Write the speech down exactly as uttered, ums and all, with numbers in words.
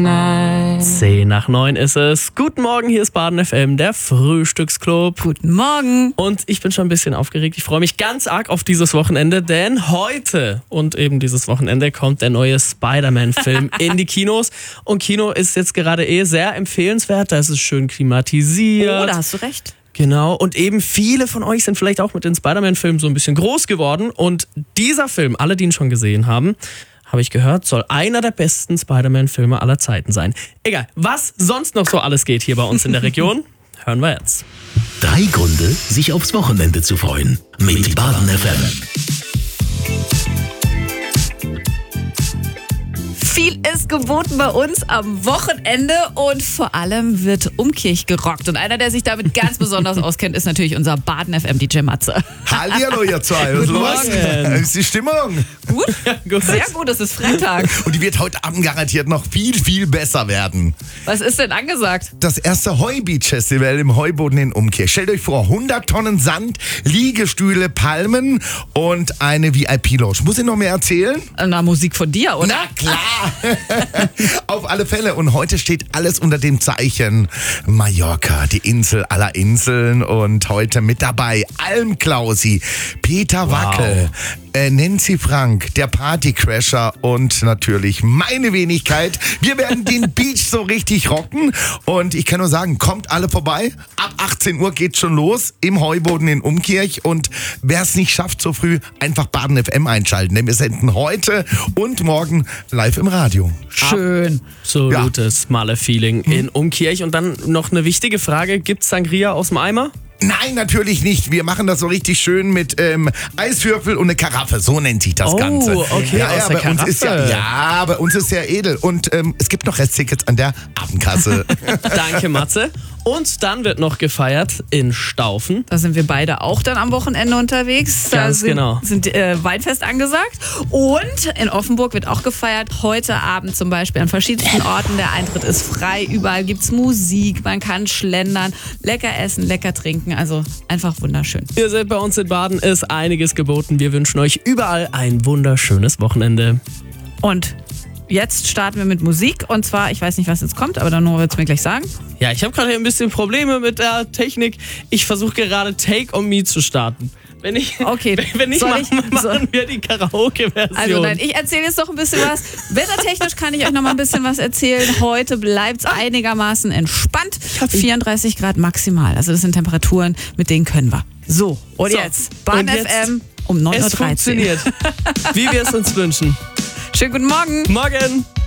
Zehn nach neun ist es. Guten Morgen, hier ist Baden F M, der Frühstücksclub. Guten Morgen. Und ich bin schon ein bisschen aufgeregt. Ich freue mich ganz arg auf dieses Wochenende, denn heute und eben dieses Wochenende kommt der neue Spider-Man-Film in die Kinos. Und Kino ist jetzt gerade eh sehr empfehlenswert. Da ist es schön klimatisiert. Oh, da hast du recht. Genau, und eben viele von euch sind vielleicht auch mit den Spider-Man-Filmen so ein bisschen groß geworden. Und dieser Film, alle, die ihn schon gesehen haben, habe ich gehört, soll einer der besten Spider-Man-Filme aller Zeiten sein. Egal, was sonst noch so alles geht hier bei uns in der Region, hören wir jetzt. Drei Gründe, sich aufs Wochenende zu freuen. Mit Baden F M. Viel ist geboten bei uns am Wochenende und vor allem wird Umkirch gerockt. Und einer, der sich damit ganz besonders auskennt, ist natürlich unser Baden F M-D J Matze. Hallihallo, ihr zwei. Was ist los? Wie ist die Stimmung? Gut? Ja, gut. Sehr gut, es ist Freitag. Und die wird heute Abend garantiert noch viel, viel besser werden. Was ist denn angesagt? Das erste Heubeach-Festival im Heuboden in Umkirch. Stellt euch vor, hundert Tonnen Sand, Liegestühle, Palmen und eine V I P-Lounge. Muss ich noch mehr erzählen? Na, Musik von dir, oder? Na klar! Auf alle Fälle. Und heute steht alles unter dem Zeichen Mallorca, die Insel aller Inseln. Und heute mit dabei Almklausi, Peter Wow. Wackel, äh, Nancy Frank, der Partycrasher und natürlich meine Wenigkeit. Wir werden den Beach so richtig rocken. Und ich kann nur sagen, kommt alle vorbei. Ab achtzehn Uhr geht's schon los im Heuboden in Umkirch. Und wer es nicht schafft so früh, einfach Baden F M einschalten. Denn wir senden heute und morgen live im Radio. Schön. Absolutes Malle-Feeling in Umkirch. Und dann noch eine wichtige Frage, gibt's Sangria aus dem Eimer? Nein, natürlich nicht. Wir machen das so richtig schön mit ähm, Eiswürfel und eine Karaffe. So nennt sich das Oh, Ganze. okay, ja, aus ja, der bei uns ist ja, Karaffe. ja, bei uns ist sehr edel. Und ähm, es gibt noch Resttickets an der Abendkasse. Danke, Matze. Und dann wird noch gefeiert in Staufen. Da sind wir beide auch dann am Wochenende unterwegs. Da Ganz sind, genau. sind äh, Weinfest angesagt. Und in Offenburg wird auch gefeiert. Heute Abend zum Beispiel an verschiedensten Orten. Der Eintritt ist frei. Überall gibt's Musik. Man kann schlendern, lecker essen, lecker trinken. Also einfach wunderschön. Ihr seht, bei uns in Baden ist einiges geboten. Wir wünschen euch überall ein wunderschönes Wochenende. Und jetzt starten wir mit Musik. Und zwar, ich weiß nicht, was jetzt kommt, aber dann nur wird es mir gleich sagen. Ja, ich habe gerade ein bisschen Probleme mit der Technik. Ich versuche gerade Take on Me zu starten. Wenn ich, Okay, wenn ich, soll machen, ich- machen soll- wir die Karaoke-Version. Also nein, ich erzähle jetzt noch ein bisschen was. Wettertechnisch kann ich euch noch mal ein bisschen was erzählen. Heute bleibt es einigermaßen entspannt. vierunddreißig Grad maximal. Also das sind Temperaturen, mit denen können wir. So, und So, jetzt Baden und jetzt- F M um neun Uhr Es dreizehn. funktioniert, wie wir es uns wünschen. Schönen guten Morgen. Morgen!